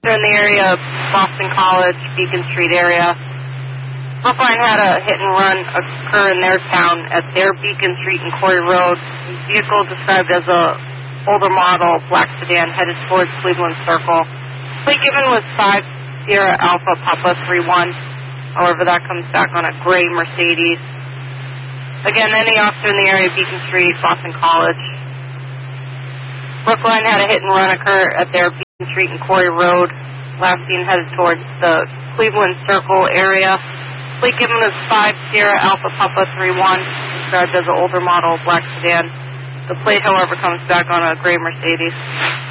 They're in the area of Boston College, Beacon Street area. Brookline had a hit and run occur in their town at their Beacon Street and Corey Road. The vehicle described as a older model black sedan headed towards Cleveland Circle. Plate given was 5 Sierra Alpha Papa 31. However, that comes back on a gray Mercedes. Again, any officer in the area of Beacon Street, Boston College. Brookline had a hit and run occur at their Beacon Street and Corey Road. Last seen headed towards the Cleveland Circle area. Plate given was 5 Sierra Alpha Papa 31, described as an older model black sedan. The plate, however, comes back on a gray Mercedes.